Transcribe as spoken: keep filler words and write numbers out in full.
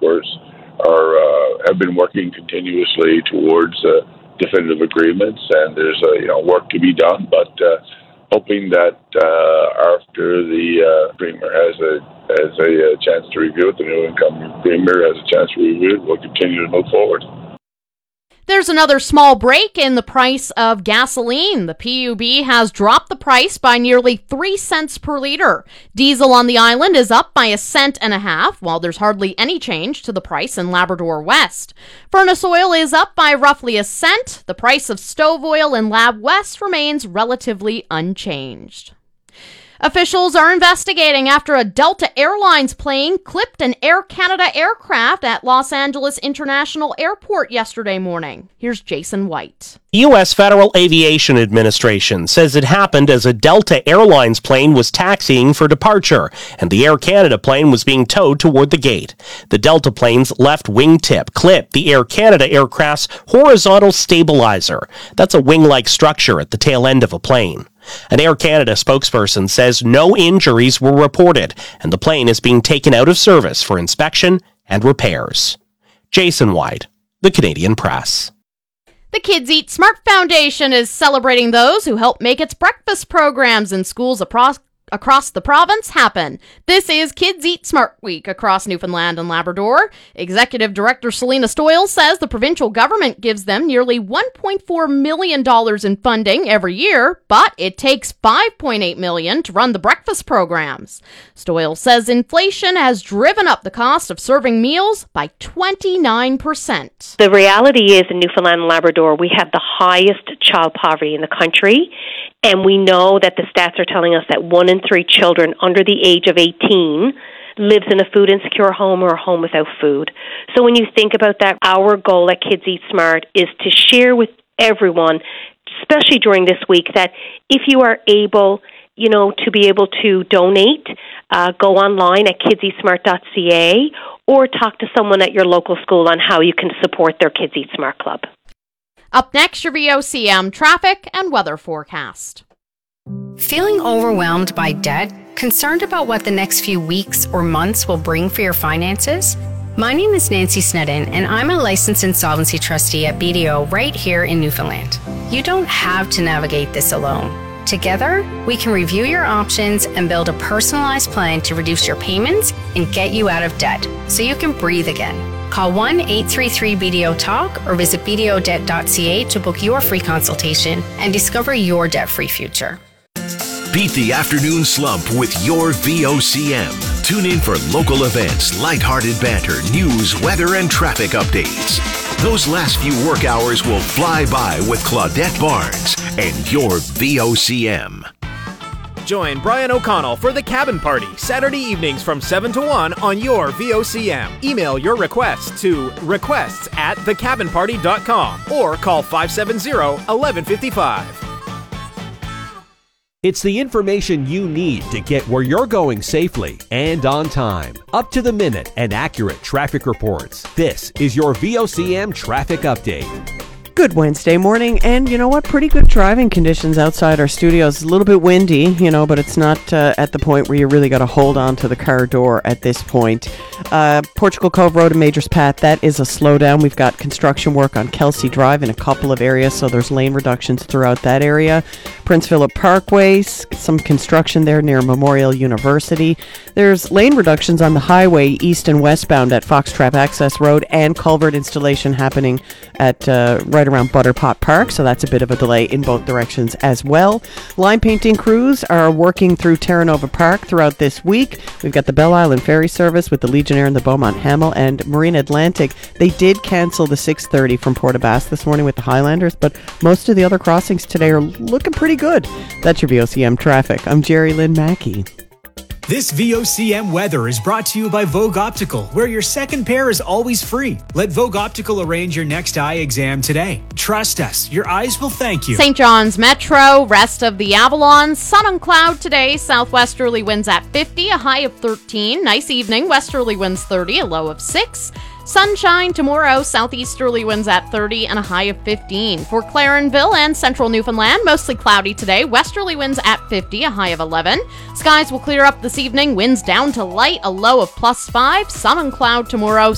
Labradors are uh, have been working continuously towards uh, definitive agreements, and there's uh, you know work to be done. But uh, hoping that uh, after the uh, Premier has a has a, a chance to review it, the new income Premier has a chance to review it, we'll continue to move forward. There's another small break in the price of gasoline. The P U B has dropped the price by nearly three cents per liter. Diesel on the island is up by a cent and a half, while there's hardly any change to the price in Labrador West. Furnace oil is up by roughly a cent. The price of stove oil in Lab West remains relatively unchanged. Officials are investigating after a Delta Airlines plane clipped an Air Canada aircraft at Los Angeles International Airport yesterday morning. Here's Jason White. The U S Federal Aviation Administration says it happened as a Delta Airlines plane was taxiing for departure, and the Air Canada plane was being towed toward the gate. The Delta plane's left wingtip clipped the Air Canada aircraft's horizontal stabilizer. That's a wing-like structure at the tail end of a plane. An Air Canada spokesperson says no injuries were reported, and the plane is being taken out of service for inspection and repairs. Jason White, The Canadian Press. The Kids Eat Smart Foundation is celebrating those who help make its breakfast programs in schools across across the province happen. This is Kids Eat Smart Week across Newfoundland and Labrador. Executive Director Selena Stoyle says the provincial government gives them nearly one point four million dollars in funding every year, but it takes five point eight million dollars to run the breakfast programs. Stoyle says inflation has driven up the cost of serving meals by twenty-nine percent. The reality is in Newfoundland and Labrador, we have the highest child poverty in the country. And we know that the stats are telling us that one in three children under the age of eighteen lives in a food insecure home or a home without food. So when you think about that, our goal at Kids Eat Smart is to share with everyone, especially during this week, that if you are able, you know, to be able to donate, uh, go online at kids eat smart dot c a or talk to someone at your local school on how you can support their Kids Eat Smart Club. Up next, your V O C M traffic and weather forecast. Feeling overwhelmed by debt? Concerned about what the next few weeks or months will bring for your finances? My name is Nancy Snedden, and I'm a licensed insolvency trustee at B D O right here in Newfoundland. You don't have to navigate this alone. Together, we can review your options and build a personalized plan to reduce your payments and get you out of debt so you can breathe again. Call one eight three three B D O talk or visit b d o debt dot c a to book your free consultation and discover your debt-free future. Beat the afternoon slump with your V O C M. Tune in for local events, lighthearted banter, news, weather, and traffic updates. Those last few work hours will fly by with Claudette Barnes and your V O C M. Join Brian O'Connell for The Cabin Party, Saturday evenings from seven to one on your V O C M. Email your requests to requests at the cabin party dot com or call five seven zero, one one five five. It's the information you need to get where you're going safely and on time. Up to the minute and accurate traffic reports. This is your V O C M Traffic Update. Good Wednesday morning, and you know what? Pretty good driving conditions outside our studios. A little bit windy, you know, but it's not uh, at the point where you really got to hold on to the car door at this point. Uh, Portugal Cove Road and Majors Path, that is a slowdown. We've got construction work on Kelsey Drive in a couple of areas, so there's lane reductions throughout that area. Prince Philip Parkway, some construction there near Memorial University. There's lane reductions on the highway east and westbound at Foxtrap Access Road, and culvert installation happening at uh, right around Butterpot Park, so that's a bit of a delay in both directions as well. Line painting crews are working through Terra Nova Park throughout this week. We've got the Belle Island Ferry Service with the Legionnaire and the Beaumont Hamel and Marine Atlantic. They did cancel the six thirty from Port aux Basques this morning with the Highlanders, but most of the other crossings today are looking pretty good. That's your V O C M traffic. I'm Jerry Lynn Mackey. This V O C M weather is brought to you by Vogue Optical, where your second pair is always free. Let Vogue Optical arrange your next eye exam today. Trust us, your eyes will thank you. Saint John's Metro, rest of the Avalon, sun and cloud today, southwesterly winds at fifty, a high of thirteen. Nice evening, westerly winds thirty, a low of six. Sunshine tomorrow, southeasterly winds at thirty and a high of fifteen. For Clarenville and central Newfoundland, mostly cloudy today, westerly winds at fifty, a high of eleven. Skies will clear up this evening, winds down to light, a low of plus five. Sun and cloud tomorrow,